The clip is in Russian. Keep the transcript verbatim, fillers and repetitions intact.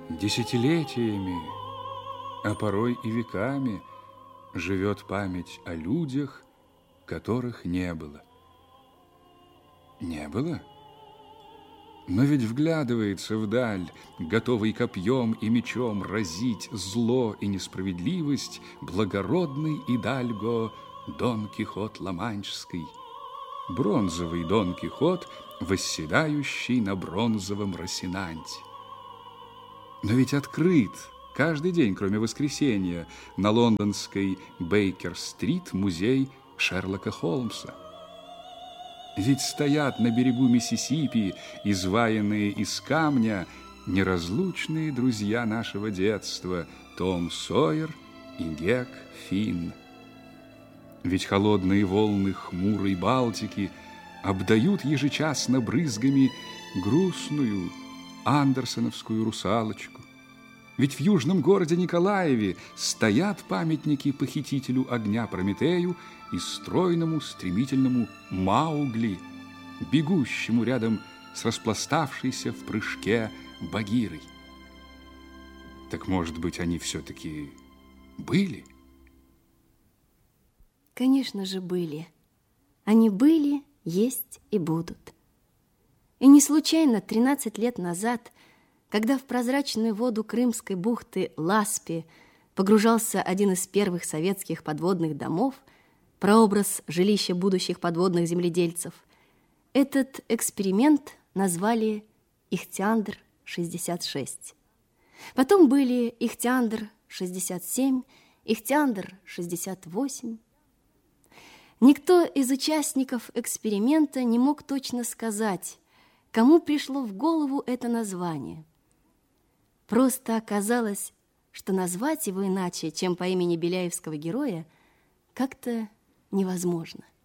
Десятилетиями, а порой и веками живет память о людях, которых не было. Не было? Но ведь вглядывается вдаль, готовый копьем и мечом разить зло и несправедливость, благородный идальго Дон Кихот Ла-Манческий, бронзовый Дон Кихот, восседающий на бронзовом Росинанте. Но ведь открыт каждый день, кроме воскресенья, на лондонской Бейкер-стрит музей Шерлока Холмса. Ведь стоят на берегу Миссисипи, изваянные из камня, неразлучные друзья нашего детства Том Сойер и Гек Финн. Ведь холодные волны хмурой Балтики обдают ежечасно брызгами грустную андерсоновскую русалочку. Ведь в южном городе Николаеве стоят памятники похитителю огня Прометею и стройному стремительному Маугли, бегущему рядом с распластавшейся в прыжке Багирой. Так, может быть, они все-таки были? Конечно же, были. Они были, есть и будут. И не случайно тринадцать лет назад, когда в прозрачную воду Крымской бухты Ласпи погружался один из первых советских подводных домов, прообраз жилища будущих подводных земледельцев, этот эксперимент назвали Ихтиандр-шестьдесят шесть. Потом были Ихтиандр-шестьдесят семь, Ихтиандр-шестьдесят восемь. Никто из участников эксперимента не мог точно сказать, кому пришло в голову это название. Просто оказалось, что назвать его иначе, чем по имени беляевского героя, как-то невозможно.